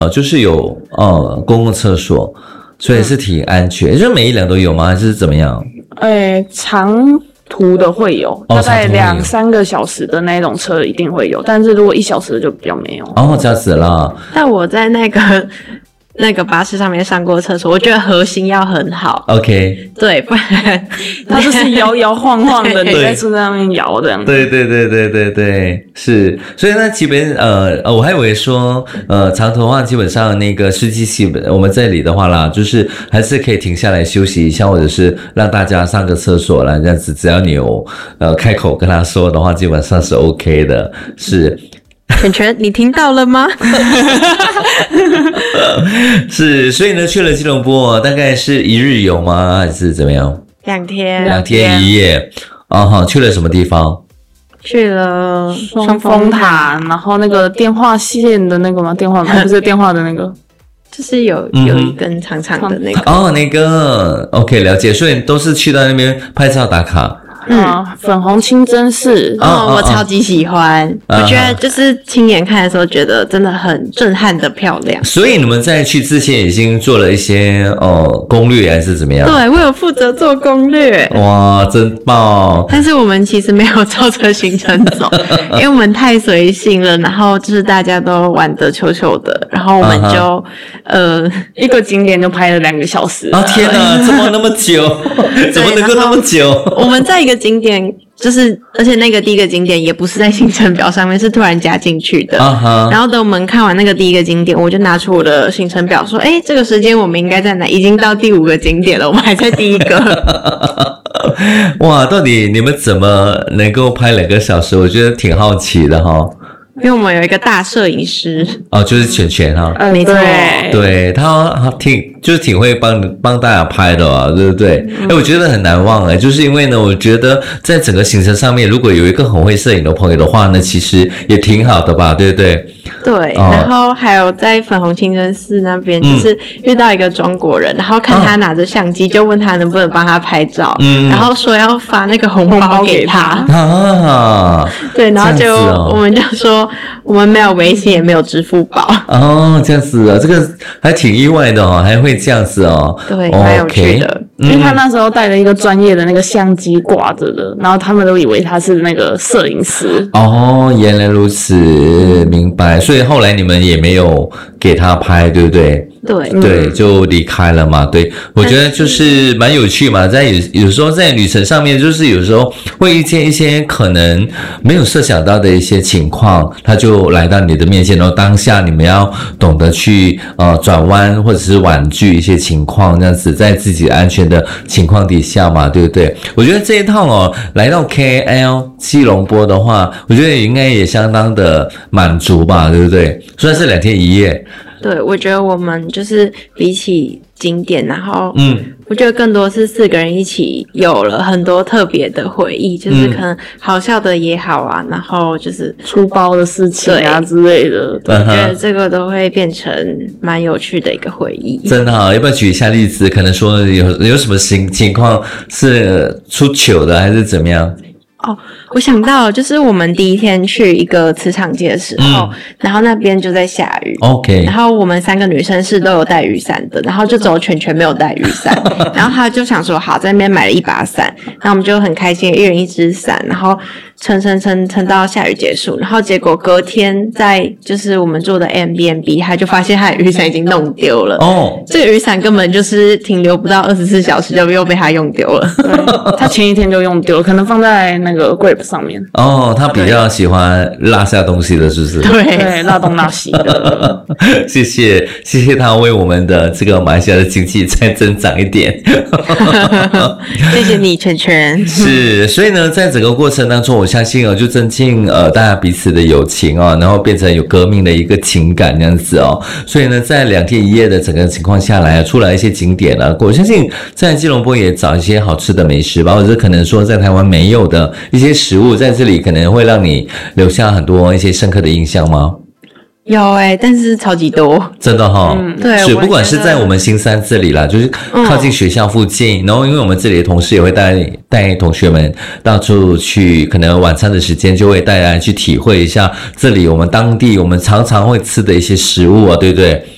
就是有公共厕所，所以是挺安全。就是每一辆都有吗？还是怎么样？ 长途的会有，大概2-3个小时的那种车一定会有，但是如果1小时的就比较没有。 这样子啦。 但我在那个巴士上面上过厕所，我觉得核心要很好。 OK， 对，不然它就是摇摇晃晃的，你在车上面摇这样。 对，是。所以那基本我还以为说长途的话，基本上那个司机我们这里的话啦，就是还是可以停下来休息一下，或者是让大家上个厕所啦，这样子只要你有开口跟他说的话，基本上是 OK 的。是。 全，你听到了吗？ 是，所以呢，去了吉隆坡大概是1日游吗？还是怎么样 ？2天 ，2天1夜。去了什么地方？ 去了双峰塔，然后那个电话线的那个吗？电话不是电话的那个， 就是有一根长长的那个。 那个 OK， 了解。所以都是去到那边拍照打卡。 粉红清真寺我超级喜欢，我觉得就是亲眼看的时候觉得真的很震撼的漂亮。 所以你们在去之前已经做了一些攻略还是怎么样？ 对，我有负责做攻略。 哇，真棒！ 但是我们其实没有照着行程走，因为我们太随性了，然后就是大家都玩得球球的，然后我们就一个景点就拍了2个小时。 天哪，怎么那么久？怎么能够那么久？ 我们在一个景点，就是而且那个第一个景点也不是在行程表上面，是突然加进去的。然后等我们看完那个第一个景点，我就拿出我的行程表说：“这个时间我们应该在哪？已经到第5个景点了，我们还在第1个。” 哇，到底你们怎么能够拍2个小时？我觉得挺好奇的哈。 因为我们有一个大摄影师就是全哈， 没错， 对他挺会帮大家拍的对不对？我觉得很难忘就是因为呢，我觉得在整个行程上面，如果有一个很会摄影的朋友的话呢，其实也挺好的吧，对不对？ 对，然后还有在粉红清真寺那边，就是遇到一个中国人，然后看他拿着相机，就问他能不能帮他拍照，然后说要发那个红包给他对，然后就我们就说我们没有微信，也没有支付宝。 这样子这个还挺意外的还会这样子对，蛮有趣的。 因为他那时候带了一个专业的那个相机挂着的，然后他们都以为他是那个摄影师。 原来如此，明白。所以后来你们也没有给他拍，对不对？对，就离开了嘛。对，我觉得就是蛮有趣嘛，在有时候在旅程上面，就是有时候会遇见一些可能没有设想到的一些情况，他就来到你的面前，然后当下你们要懂得去转弯或者是婉拒一些情况，这样子在自己安全的情况底下嘛，对不对？我觉得这一趟来到 KL 吉隆坡的话，我觉得应该也相当的满足吧，对不对？虽然是2天1夜。 对，我觉得我们就是比起景点，然后我觉得更多是4个人一起有了很多特别的回忆，就是可能好笑的也好啊，然后就是出包的事情之类的， 我觉得这个都会变成蛮有趣的一个回忆。 真的要不要举一下例子？可能说有什么情况是出糗的，还是怎么样？ 我想到就是我们第一天去一个磁场街的时候，然后那边就在下雨。 OK， 然后我们3个女生是都有带雨伞的，然后就只有全没有带雨伞。然后他就想说，好，在那边买了1把伞，然后我们就很开心，一人1只伞，然后撑到下雨结束。然后结果隔天在就是我们住的 Airbnb， 他就发现他的雨伞已经弄丢了。这个雨伞根本就是停留不到24小时就又被他用丢了。 他前一天就用丢了，可能放在那个 Grab 上面。 他比较喜欢落下东西的，是不是？ 对，落东落西的。 谢谢他为我们的这个马来西亚的经济再增长一点。 谢谢你，全。 是，所以呢，在整个过程当中，我相信就增进大家彼此的友情然后变成有革命的一个情感这样子所以呢，在2天1夜的整个情况下来，出来一些景点我相信在吉隆坡也找一些好吃的美食吧，或者是可能说在台湾没有的一些食物，在这里可能会让你留下很多一些深刻的印象吗？ 有但是超级多， 真的对， 是不管是在我们新山这里啦，就是靠近学校附近，然后因为我们这里的同事也会带同学们到处去，可能晚餐的时间就会带大家去体会一下这里我们当地我们常常会吃的一些食物对不对？